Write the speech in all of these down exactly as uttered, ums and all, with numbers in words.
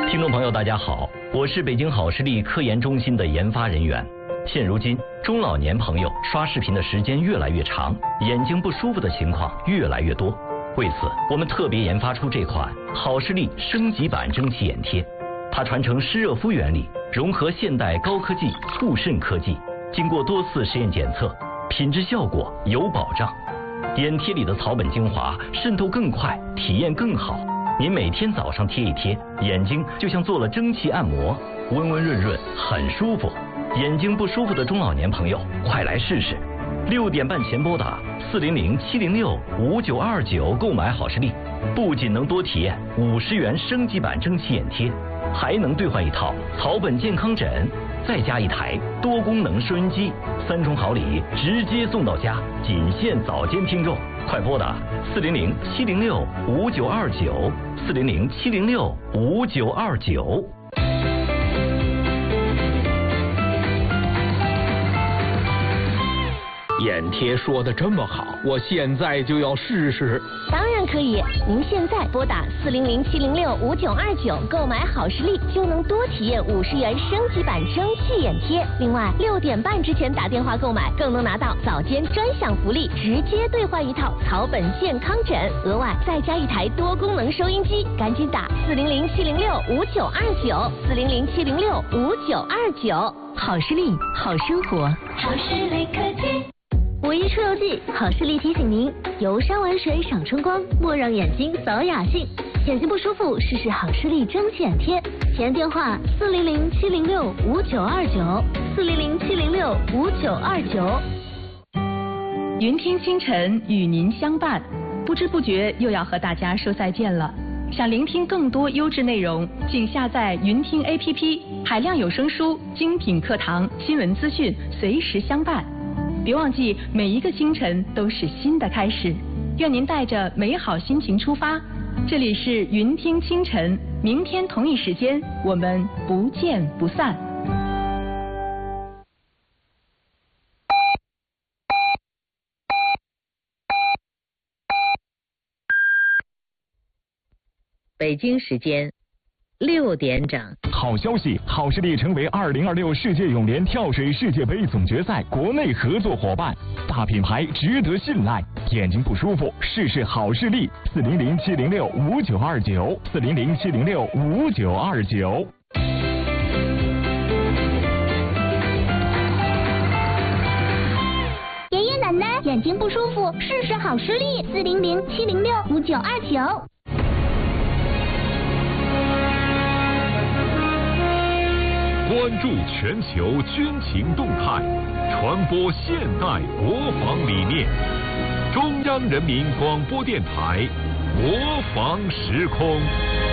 听众朋友，大家好，我是北京好视力科研中心的研发人员。现如今，中老年朋友刷视频的时间越来越长，眼睛不舒服的情况越来越多。为此，我们特别研发出这款好视力升级版蒸汽眼贴。它传承湿热敷原理，融合现代高科技护肾科技，经过多次实验检测，品质效果有保障。眼贴里的草本精华渗透更快，体验更好。您每天早上贴一贴，眼睛就像做了蒸汽按摩，温温润润，很舒服。眼睛不舒服的中老年朋友，快来试试！六点半前拨打四零零七零六五九二九购买好视力，不仅能多体验五十元升级版蒸汽眼贴，还能兑换一套草本健康枕，再加一台多功能收音机，三重好礼直接送到家，仅限早间听众。快拨打四零零七零六五九二九四零零七零六五九二九。 眼贴说的这么好，我现在就要试试。 当然可以，您现在拨打四零零七零六五九二九购买好视力，就能多体验五十元升级版蒸汽眼贴。另外，六点半之前打电话购买，更能拿到早间专享福利，直接兑换一套草本健康枕，额外再加一台多功能收音机。赶紧打四零零七零六五九二九四零零七零六五九二九。好视力，好生活。 好视力科技。 五一出游季，好视力提醒您：游山玩水赏春光，莫让眼睛扫雅兴。眼睛不舒服，试试好视力蒸汽眼贴。前电话四零零七零六五九二九四零零七零六五九二九。 云听清晨与您相伴，不知不觉又要和大家说再见了。想聆听更多优质内容，请下载云听 A P P， 海量有声书、精品课堂、新闻资讯，随时相伴。别忘记，每一个清晨都是新的开始。愿您带着美好心情出发。这里是云听清晨，明天同一时间我们不见不散。 北京时间六点整。 好消息，好视力成为二零二六世界泳联跳水世界杯总决赛国内合作伙伴，大品牌值得信赖。眼睛不舒服，试试好视力。四零零七零六五九二九四零零七零六五九二九。 爷爷奶奶眼睛不舒服，试试好视力。四零零七零六五九二九。 关注全球军情动态，传播现代国防理念。中央人民广播电台国防时空。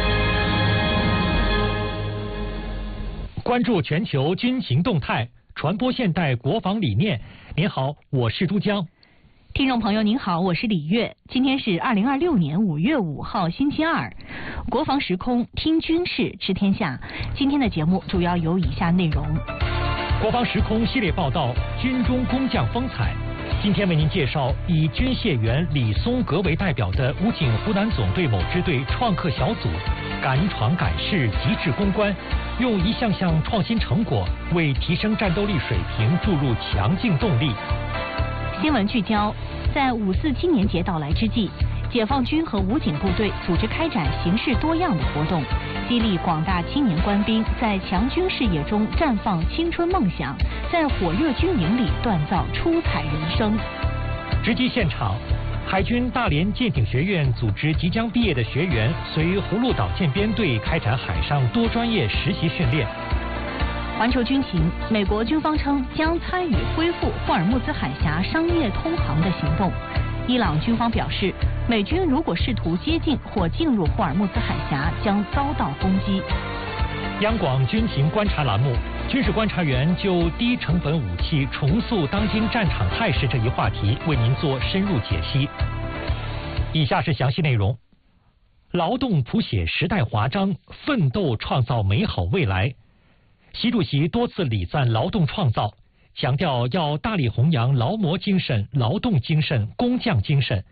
关注全球军情动态，传播现代国防理念。您好，我是珠江。 听众朋友您好，我是李月。今天是二零二六年五月五号星期二，国防时空听军事知天下。今天的节目主要有以下内容： 国防时空系列报道军中工匠风采。今天为您介绍以军械员李松格为代表的武警湖南总队某支队创客小组，敢闯敢试，极致攻关，用一项项创新成果为提升战斗力水平注入强劲动力。 新闻聚焦，在五四青年节到来之际，解放军和武警部队组织开展形式多样的活动，激励广大青年官兵在强军视野中绽放青春梦想，在火热军营里锻造出彩人生。 直击现场，海军大连舰艇学院组织即将毕业的学员随葫芦岛舰编队开展海上多专业实习训练。 环球军情，美国军方称将参与恢复霍尔木兹海峡商业通航的行动。伊朗军方表示，美军如果试图接近或进入霍尔木兹海峡，将遭到攻击。 央广军情观察栏目，军事观察员就低成本武器重塑当今战场态势这一话题为您做深入解析。以下是详细内容：劳动谱写时代华章，奋斗创造美好未来。习主席多次礼赞劳动创造，强调要大力弘扬劳模精神、劳动精神、工匠精神，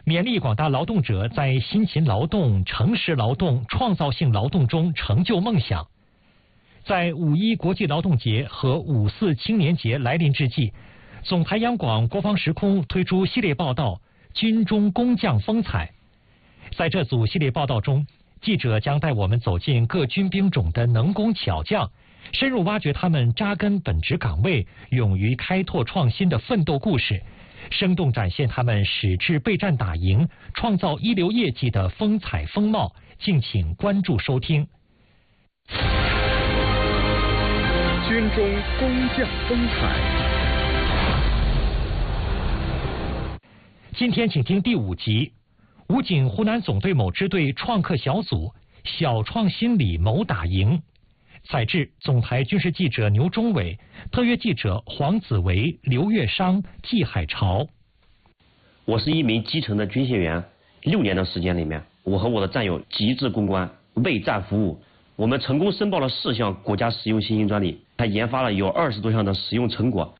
勉励广大劳动者在辛勤劳动、诚实劳动、创造性劳动中成就梦想。在五一国际劳动节和五四青年节来临之际，总台央广国防时空推出系列报道《军中工匠风采》。在这组系列报道中，记者将带我们走进各军兵种的能工巧匠，深入挖掘他们扎根本职岗位、勇于开拓创新的奋斗故事，生动展现他们矢志备战打赢、创造一流业绩的风采风貌。敬请关注收听。 军中工匠风采。 今天请听第五集，武警湖南总队某支队创客小组小创新里谋打赢。采制总台军事记者牛忠伟，特约记者黄子维、刘月商、季海潮。 我是一名基层的军械员，六年的时间里面，我和我的战友极致攻关，为战服务。我们成功申报了四项国家实用新型专利，还研发了有二十多项的实用成果。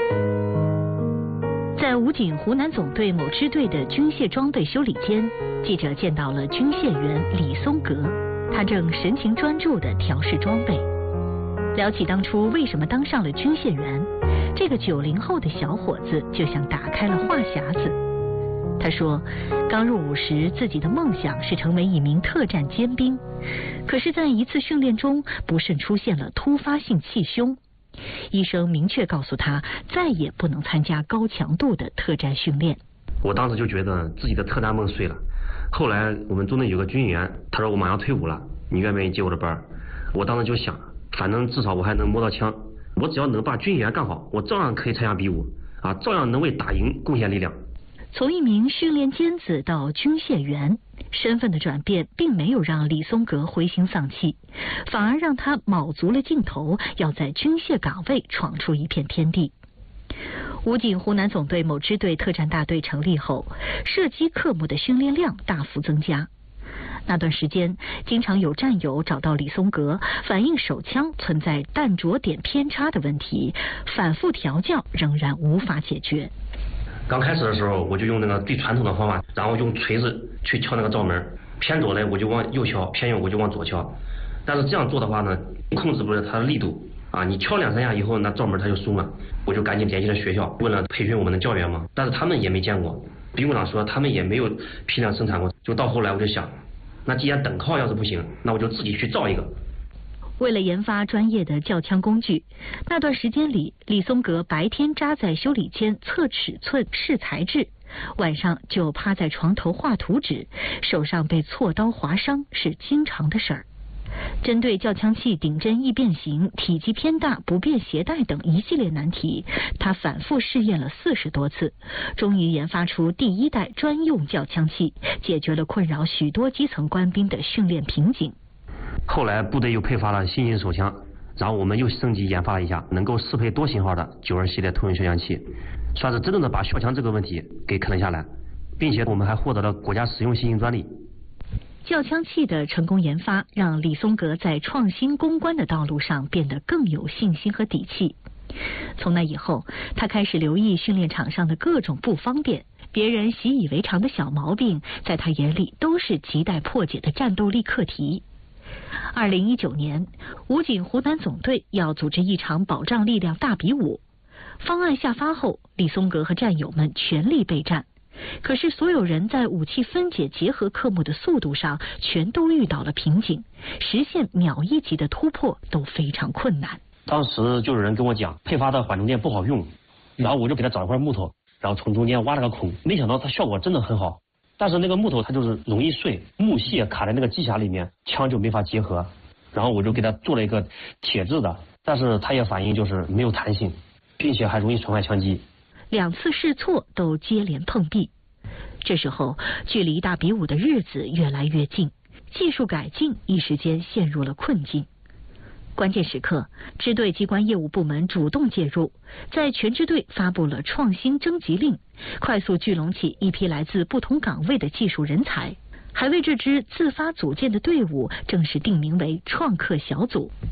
在武警湖南总队某支队的军械装备修理间，记者见到了军械员李松格，他正神情专注地调试装备。聊起当初为什么当上了军械员，这个九零后的小伙子就像打开了话匣子。他说，刚入伍时自己的梦想是成为一名特战尖兵，可是在一次训练中不慎出现了突发性气胸。医生明确告诉他，再也不能参加高强度的特战训练。 我当时就觉得自己的特战梦碎了。后来我们中队有个军员，他说我马上退伍了，你愿不愿意接我的班？我当时就想，反正至少我还能摸到枪，我只要能把军员干好，我照样可以参加比武啊，照样能为打赢贡献力量。 从一名训练尖子到军械员，身份的转变并没有让李松格灰心丧气，反而让他卯足了劲头，要在军械岗位闯出一片天地。武警湖南总队某支队特战大队成立后，射击科目的训练量大幅增加。那段时间，经常有战友找到李松格，反映手枪存在弹着点偏差的问题，反复调教仍然无法解决。 刚开始的时候，我就用那个最传统的方法，然后用锤子去敲那个罩门，偏左嘞我就往右敲，偏右我就往左敲。但是这样做的话呢，控制不了它的力度啊！你敲两三下以后，那罩门它就松了。我就赶紧联系了学校，问了培训我们的教员嘛，但是他们也没见过。兵部长说他们也没有批量生产过。就到后来我就想，那既然等靠要是不行，那我就自己去造一个。 为了研发专业的教枪工具，那段时间里，李松格白天扎在修理间测尺寸、试材质，晚上就趴在床头画图纸，手上被锉刀划伤是经常的事儿。针对教枪器顶针易变形、体积偏大、不便携带等一系列难题，他反复试验了四十多次，终于研发出第一代专用教枪器，解决了困扰许多基层官兵的训练瓶颈。 后来部队又配发了新型手枪，然后我们又升级研发了一下能够适配多型号的九二系列通用消枪器，算是真正的把校枪这个问题给啃了下来，并且我们还获得了国家实用新型专利。 教枪器的成功研发，让李松格在创新攻关的道路上变得更有信心和底气。从那以后，他开始留意训练场上的各种不方便，别人习以为常的小毛病，在他眼里都是亟待破解的战斗力课题。二零一九年，武警湖南总队要组织一场保障力量大比武。方案下发后，李松格和战友们全力备战。可是所有人在武器分解结合科目的速度上全都遇到了瓶颈，实现秒一级的突破都非常困难。 当时就有人跟我讲，配发的缓冲垫不好用，然后我就给他找一块木头，然后从中间挖了个孔，没想到它效果真的很好。但是那个木头它就是容易碎，木屑卡在那个机匣里面，枪就没法结合。然后我就给他做了一个铁质的，但是它也反映就是没有弹性，并且还容易损坏枪机。 两次试错都接连碰壁，这时候距离大比武的日子越来越近，技术改进一时间陷入了困境。关键时刻，支队机关业务部门主动介入，在全支队发布了创新征集令，快速聚拢起一批来自不同岗位的技术人才，还为这支自发组建的队伍正式定名为创客小组。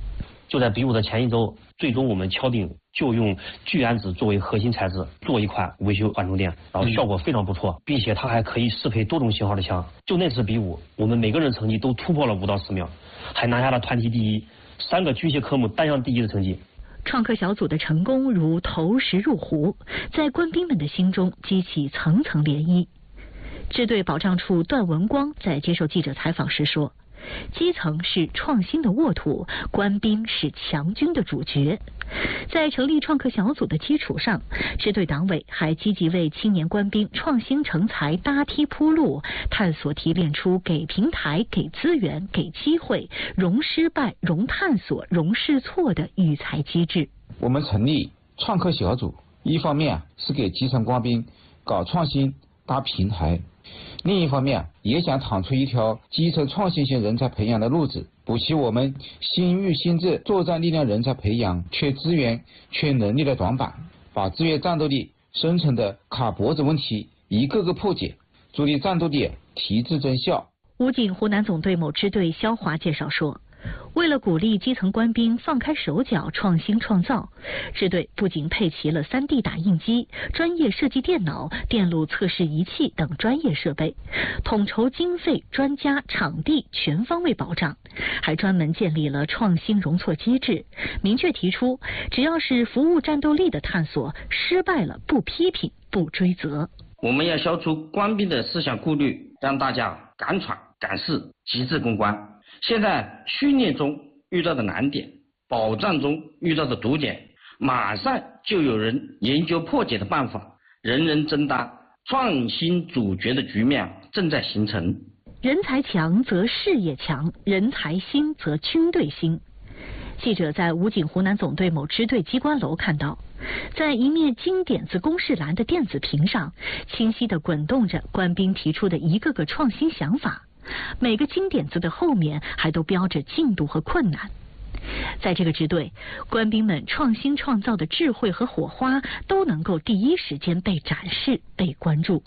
就在比武的前一周，最终我们敲定就用聚氨酯作为核心材质做一款维修缓冲垫，然后效果非常不错，并且它还可以适配多种型号的枪。就那次比武，我们每个人成绩都突破了五到十秒，还拿下了团体第一，三个军械科目单项第一的成绩。 创客小组的成功如投石入湖，在官兵们的心中激起层层涟漪。支队保障处段文光在接受记者采访时说，基层是创新的沃土，官兵是强军的主角。在成立创客小组的基础上，支队党委还积极为青年官兵创新成才搭梯铺路，探索提炼出给平台、给资源、给机会、容失败、容探索、容试错的育才机制。 我们成立创客小组，一方面是给基层官兵搞创新搭平台，另一方面也想趟出一条基层创新型人才培养的路子，补齐我们新育新制作战力量人才培养缺资源缺能力的短板，把制约战斗力深层的卡脖子问题一个个破解，助力战斗力提质增效。 武警湖南总队某支队肖华介绍说，为了鼓励基层官兵放开手脚创新创造，支队不仅配齐了 三 D 打印机、专业设计电脑、电路测试仪器等专业设备，统筹经费、专家、场地全方位保障，还专门建立了创新容错机制，明确提出只要是服务战斗力的探索，失败了不批评不追责。 我们要消除官兵的思想顾虑，让大家敢闯敢试，极致攻关。现在训练中遇到的难点，保障中遇到的堵点，马上就有人研究破解的办法，人人争当创新主角的局面正在形成。 人才强则事业强，人才新则军队新。记者在武警湖南总队某支队机关楼看到，在一面金点子公示栏的电子屏上，清晰地滚动着官兵提出的一个个创新想法，每个金点子的后面还都标着进度和困难。在这个支队，官兵们创新创造的智慧和火花都能够第一时间被展示、被关注。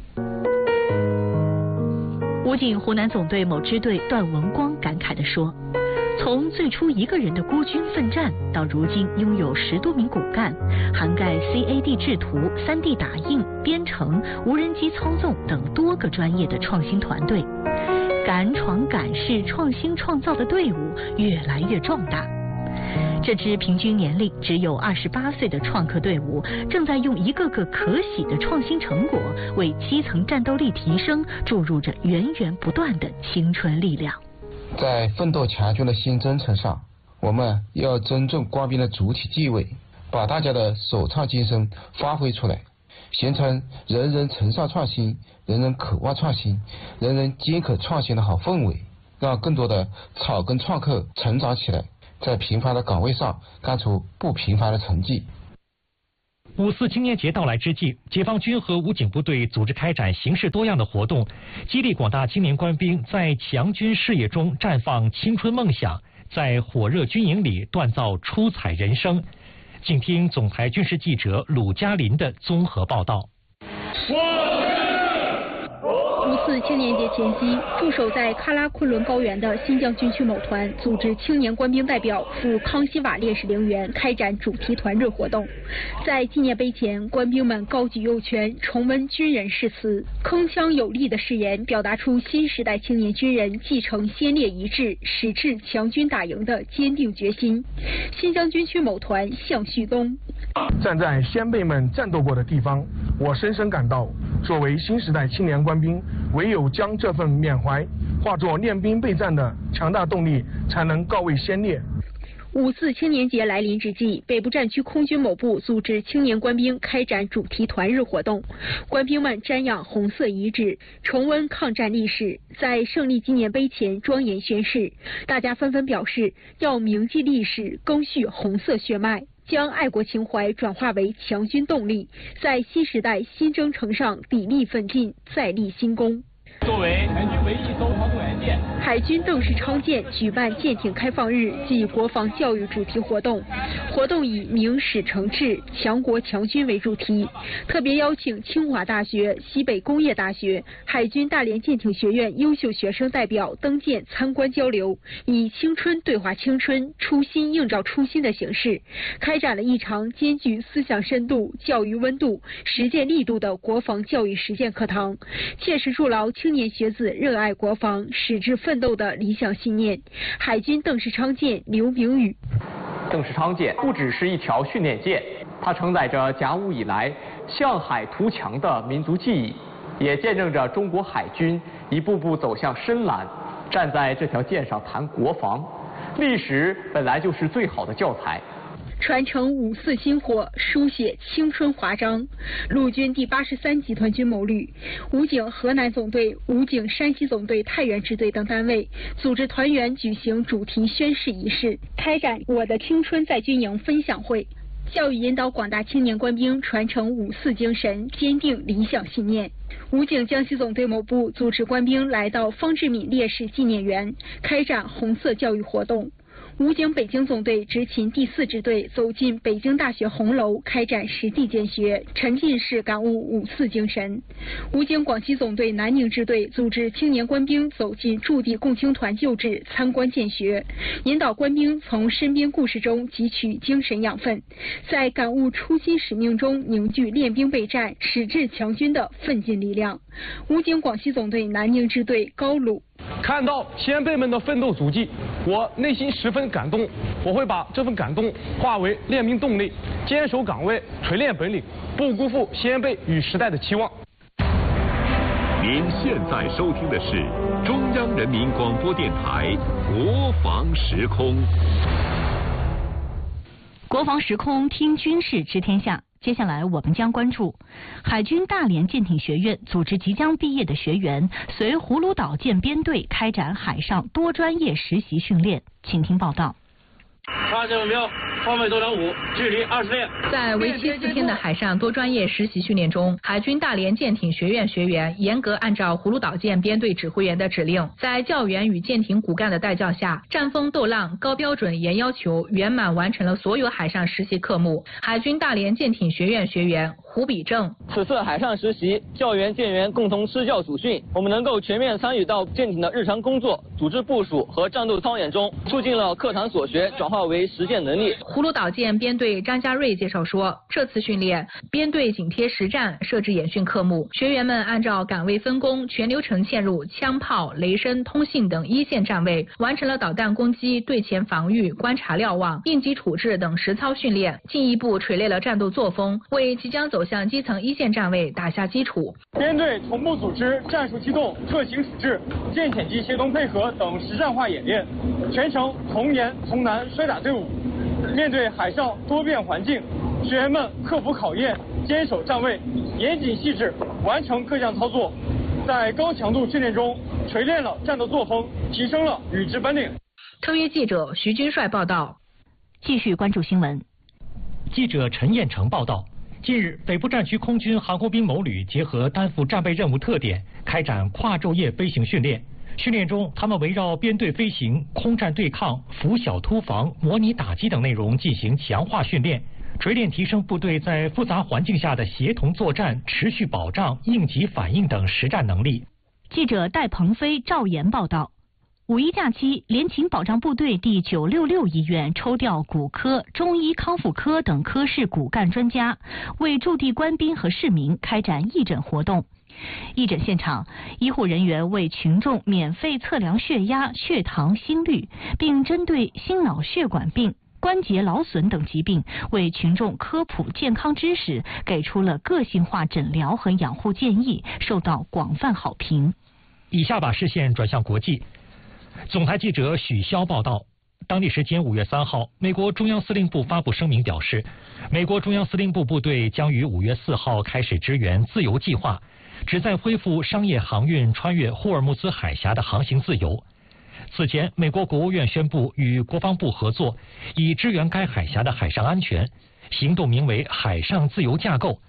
武警湖南总队某支队段文光感慨地说，从最初一个人的孤军奋战，到如今拥有十多名骨干，涵盖 C A D 制图、三 D 打印、编程、无人机操纵等多个专业的创新团队，敢闯敢试、创新创造的队伍越来越壮大。这支平均年龄只有二十八岁的创客队伍，正在用一个个可喜的创新成果，为基层战斗力提升注入着源源不断的青春力量。 在奋斗强军的新征程上，我们要尊重官兵的主体地位，把大家的首创精神发挥出来，形成人人崇尚创新、人人渴望创新、人人皆可创新的好氛围，让更多的草根创客成长起来，在平凡的岗位上干出不平凡的成绩。 五四青年节到来之际，解放军和武警部队组织开展形式多样的活动，激励广大青年官兵在强军事业中绽放青春梦想，在火热军营里锻造出彩人生。请听总台军事记者鲁嘉林的综合报道。 五四青年节前夕，驻守在喀拉昆仑高原的新疆军区某团组织青年官兵代表赴康熙瓦烈士陵园开展主题团日活动。在纪念碑前，官兵们高举右拳，重温军人誓词，铿锵有力的誓言表达出新时代青年军人继承先烈遗志，矢志强军打赢的坚定决心。新疆军区某团向旭东： 站在先辈们战斗过的地方，我深深感到，作为新时代青年官兵，唯有将这份缅怀化作练兵备战的强大动力，才能告慰先烈。 五四青年节来临之际，北部战区空军某部组织青年官兵开展主题团日活动，官兵们瞻仰红色遗址，重温抗战历史，在胜利纪念碑前庄严宣誓。大家纷纷表示要铭记历史，赓续红色血脉，将爱国情怀转化为强军动力，在新时代新征程上砥砺奋进，再立新功。 作为全军唯一艘操作员舰， 海军邓世昌舰举办舰艇开放日暨国防教育主题活动。活动以明史成志、强国强军为主题，特别邀请清华大学、西北工业大学、海军大连舰艇学院优秀学生代表登舰参观交流，以青春对话青春、初心映照初心的形式，开展了一场兼具思想深度、教育温度、实践力度的国防教育实践课堂，切实筑牢青年学子热爱国防、矢志奋斗的理想信念。海军邓世昌舰刘明宇。 邓世昌舰不只是一条训练舰，它承载着甲午以来向海图强的民族记忆，也见证着中国海军一步步走向深蓝。站在这条舰上谈国防，历史本来就是最好的教材。 传承五四薪火，书写青春华章。陆军第八十三集团军某旅、武警河南总队、武警山西总队太原支队等单位组织团员举行主题宣誓仪式，开展我的青春在军营分享会，教育引导广大青年官兵传承五四精神，坚定理想信念。武警江西总队某部组织官兵来到方志敏烈士纪念园，开展红色教育活动。武警北京总队执勤第四支队走进北京大学红楼，开展实地见学，沉浸式感悟五四精神。武警广西总队南宁支队组织青年官兵走进驻地共青团旧址参观见学，引导官兵从身边故事中汲取精神养分，在感悟初心使命中凝聚练兵备战、矢志强军的奋进力量。武警广西总队南宁支队高鲁。 看到先辈们的奋斗足迹，我内心十分感动。我会把这份感动化为练兵动力，坚守岗位，锤炼本领，不辜负先辈与时代的期望。 您现在收听的是中央人民广播电台国防时空。 国防时空，听军事知天下。接下来我们将关注海军大连舰艇学院组织即将毕业的学员随葫芦岛舰编队开展海上多专业实习训练，请听报道。 发射目标，方位多少五，距离二十列。 在为期四天的海上多专业实习训练中，海军大连舰艇学院学员严格按照葫芦岛舰编队指挥员的指令，在教员与舰艇骨干的带教下，战风斗浪，高标准严要求，圆满完成了所有海上实习科目。海军大连舰艇学院学员胡比正： 此次海上实习，教员舰员共同施教组训，我们能够全面参与到舰艇的日常工作、组织部署和战斗操演中，促进了课堂所学转化为实践能力。 葫芦岛舰编队张家瑞介绍说，这次训练编队紧贴实战设置演训科目，学员们按照岗位分工，全流程嵌入枪炮、雷声、通信等一线站位，完成了导弹攻击、队前防御、观察瞭望、应急处置等实操训练，进一步锤炼了战斗作风，为即将走向基层一线站位打下基础。 编队同步组织战术机动、特型处置、舰潜机协同配合等实战化演练，全程从严从难摔打队伍。面对海上多变环境，学员们克服考验，坚守站位，严谨细致完成各项操作，在高强度训练中锤炼了战斗作风，提升了履职本领。 特约记者徐军帅报道。 继续关注新闻。 记者陈彦成报道，近日北部战区空军航空兵某旅结合担负战备任务特点，开展跨昼夜飞行训练。训练中，他们围绕编队飞行、空战对抗、拂晓突防、模拟打击等内容进行强化训练，锤炼提升部队在复杂环境下的协同作战、持续保障、应急反应等实战能力。 记者戴鹏飞、赵岩报道。五一假期，联勤保障部队第九六六医院抽调骨科、中医康复科等科室骨干专家，为驻地官兵和市民开展义诊活动。义诊现场，医护人员为群众免费测量血压、血糖、心率，并针对心脑血管病、关节劳损等疾病为群众科普健康知识，给出了个性化诊疗和养护建议，受到广泛好评。 以下把视线转向国际。总台记者许潇报道，当地时间五月三号，美国中央司令部发布声明表示，美国中央司令部部队将于五月四号开始支援自由计划，旨在恢复商业航运穿越霍尔木兹海峡的航行自由。此前，美国国务院宣布与国防部合作，以支援该海峡的海上安全，行动名为海上自由架构。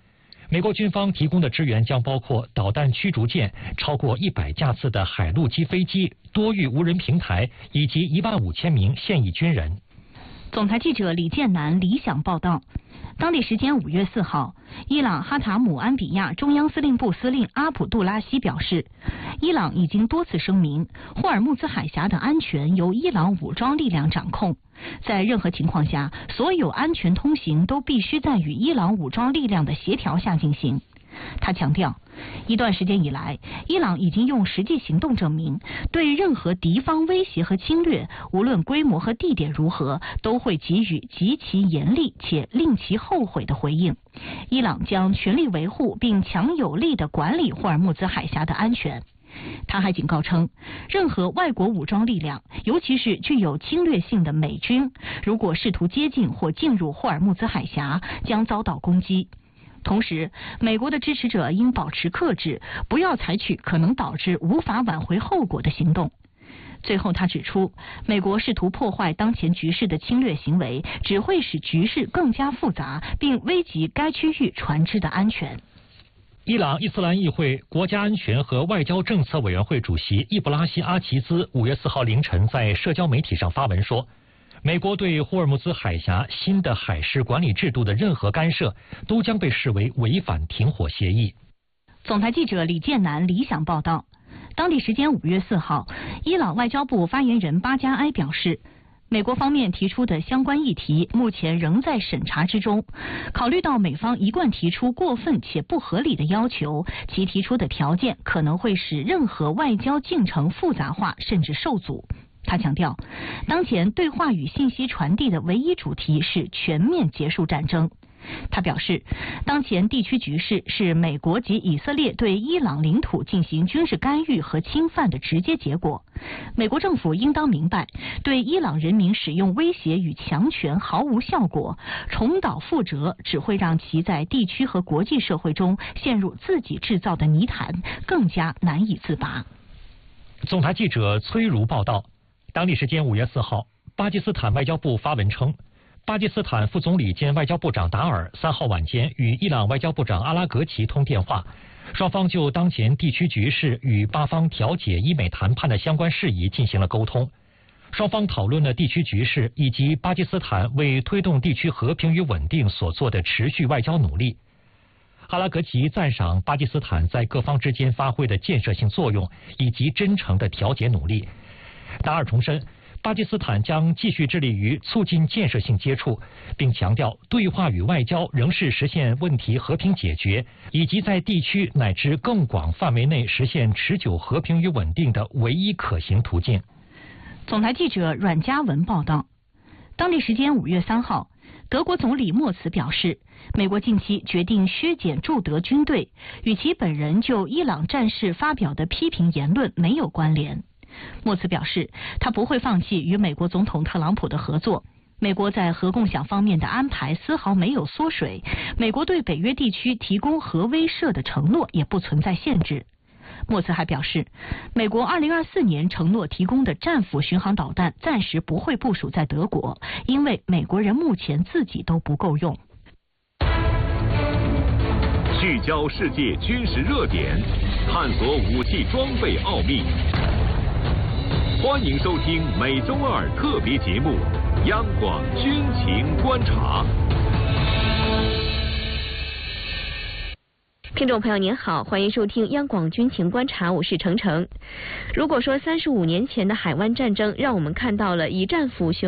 美国军方提供的支援将包括导弹驱逐舰、超过一百架次的海陆基飞机、多域无人平台以及一万五千名现役军人。 总台记者李建南理想报道。当地时间五月四号，伊朗哈塔姆安比亚中央司令部司令阿卜杜拉希表示，伊朗已经多次声明，霍尔木兹海峡的安全由伊朗武装力量掌控，在任何情况下，所有安全通行都必须在与伊朗武装力量的协调下进行。他强调，一段时间以来，伊朗已经用实际行动证明，对任何敌方威胁和侵略，无论规模和地点如何，都会给予极其严厉且令其后悔的回应。伊朗将全力维护并强有力地管理霍尔木兹海峡的安全。他还警告称，任何外国武装力量，尤其是具有侵略性的美军，如果试图接近或进入霍尔木兹海峡，将遭到攻击。同时，美国的支持者应保持克制，不要采取可能导致无法挽回后果的行动。最后，他指出，美国试图破坏当前局势的侵略行为，只会使局势更加复杂，并危及该区域船只的安全。 伊朗伊斯兰议会国家安全和外交政策委员会主席伊布拉希阿齐兹五月四号凌晨在社交媒体上发文说，美国对霍尔木兹海峡新的海事管理制度的任何干涉，都将被视为违反停火协议。 总台记者李建南理想报道。当地时间五月四号，伊朗外交部发言人巴加埃表示，美国方面提出的相关议题目前仍在审查之中。考虑到美方一贯提出过分且不合理的要求，其提出的条件可能会使任何外交进程复杂化甚至受阻。他强调，当前对话与信息传递的唯一主题是全面结束战争。他表示，当前地区局势是美国及以色列对伊朗领土进行军事干预和侵犯的直接结果。美国政府应当明白，对伊朗人民使用威胁与强权毫无效果，重蹈覆辙只会让其在地区和国际社会中陷入自己制造的泥潭，更加难以自拔。 总台记者崔如报道。当地时间五月四号，巴基斯坦外交部发文称，巴基斯坦副总理兼外交部长达尔三号晚间与伊朗外交部长阿拉格齐通电话，双方就当前地区局势与巴方调解伊美谈判的相关事宜进行了沟通。双方讨论了地区局势以及巴基斯坦为推动地区和平与稳定所做的持续外交努力。阿拉格齐赞赏巴基斯坦在各方之间发挥的建设性作用以及真诚的调解努力。达尔重申，巴基斯坦将继续致力于促进建设性接触，并强调对话与外交仍是实现问题和平解决以及在地区乃至更广范围内实现持久和平与稳定的唯一可行途径。 总台记者阮嘉文报道。当地时间五月三号，德国总理默茨表示，美国近期决定削减驻德军队，与其本人就伊朗战事发表的批评言论没有关联。默茨表示，他不会放弃与美国总统特朗普的合作。美国在核共享方面的安排丝毫没有缩水，美国对北约地区提供核威慑的承诺也不存在限制。默茨还表示，美国二零二四年承诺提供的战斧巡航导弹暂时不会部署在德国，因为美国人目前自己都不够用。 聚焦世界军事热点，探索武器装备奥秘。欢迎收听每周二特别节目《央广军情观察》。 听众朋友您好，欢迎收听央广军情观察，我是程程。如果说三十五年前的海湾战争让我们看到了以战斧巡